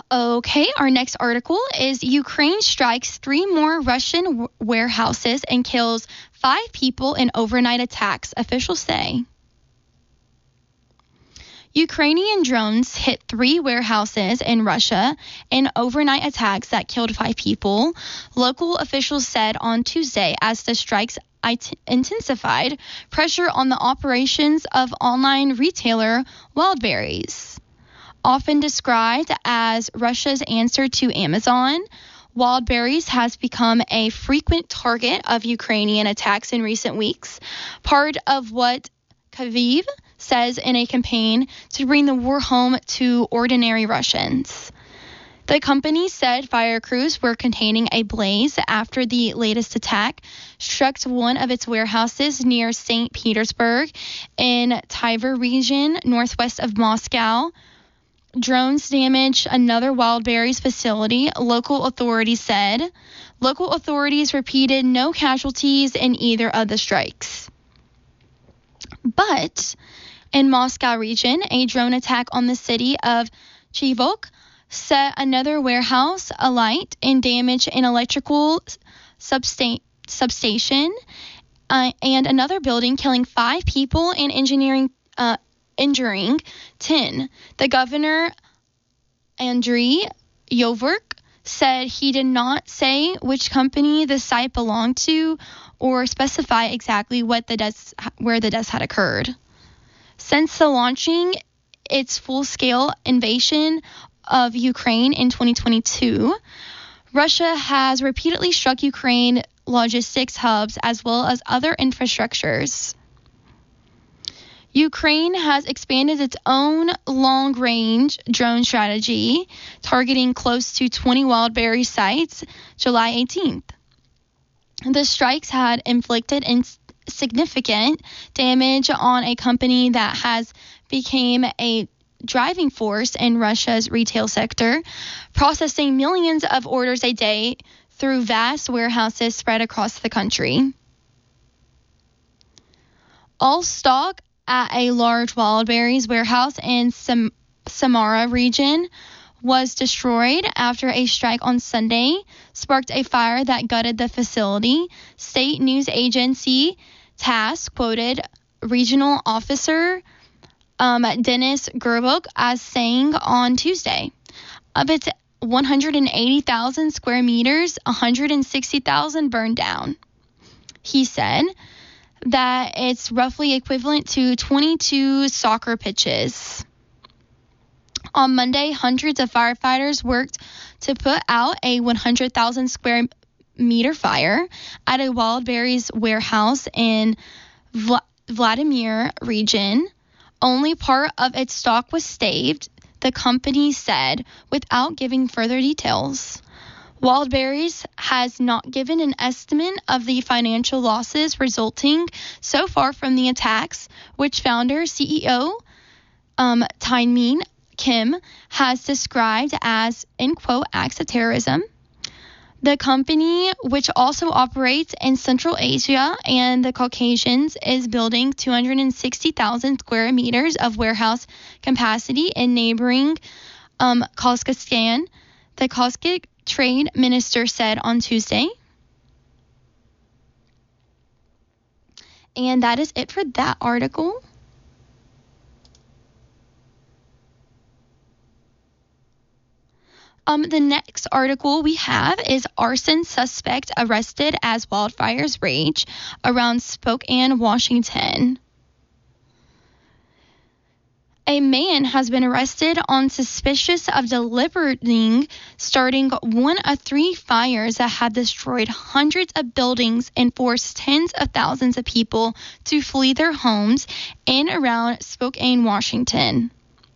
Okay, our next article is Ukraine strikes 3 more Russian warehouses and kills 5 people in overnight attacks, officials say. Ukrainian drones hit 3 warehouses in Russia in overnight attacks that killed 5 people, local officials said on Tuesday, as the strikes intensified pressure on the operations of online retailer Wildberries. Often described as Russia's answer to Amazon, Wildberries has become a frequent target of Ukrainian attacks in recent weeks, part of what Kyiv says in a campaign to bring the war home to ordinary Russians. The company said fire crews were containing a blaze after the latest attack struck one of its warehouses near St. Petersburg in Tver region, northwest of Moscow. Drones damaged another Wildberries facility, local authorities said. Local authorities repeated no casualties in either of the strikes. But in Moscow region, a drone attack on the city of Chivok set another warehouse alight and damaged an electrical substation and another building, killing 5 people and injuring 10. The governor, Andriy Yermak, said he did not say which company the site belonged to or specify exactly where the deaths had occurred. Since the launching its full-scale invasion of Ukraine in 2022, Russia has repeatedly struck Ukraine logistics hubs as well as other infrastructures. Ukraine has expanded its own long-range drone strategy, targeting close to 20 Wildberries sites July 18th. The strikes had inflicted significant damage on a company that has become a driving force in Russia's retail sector, processing millions of orders a day through vast warehouses spread across the country. All stock at a large Wildberries warehouse in Samara region was destroyed after a strike on Sunday sparked a fire that gutted the facility. State news agency TASS quoted regional officer Denis Gerbuk as saying on Tuesday, of its 180,000 square meters, 160,000 burned down. He said that it's roughly equivalent to 22 soccer pitches. On Monday, hundreds of firefighters worked to put out a 100,000 square meter fire at a Wildberries warehouse in Vladimir region. Only part of its stock was saved, the company said, without giving further details. Wildberries has not given an estimate of the financial losses resulting so far from the attacks, which founder CEO Tae-min Kim has described as, in quote, acts of terrorism. The company, which also operates in Central Asia and the Caucasus, is building 260,000 square meters of warehouse capacity in neighboring Kazakhstan, the Kazakh trade minister said on Tuesday. And that is it for that article. The next article we have is arson suspect arrested as wildfires rage around Spokane, Washington. A man has been arrested on suspicion of deliberately starting one of 3 fires that have destroyed hundreds of buildings and forced tens of thousands of people to flee their homes in and around Spokane, Washington.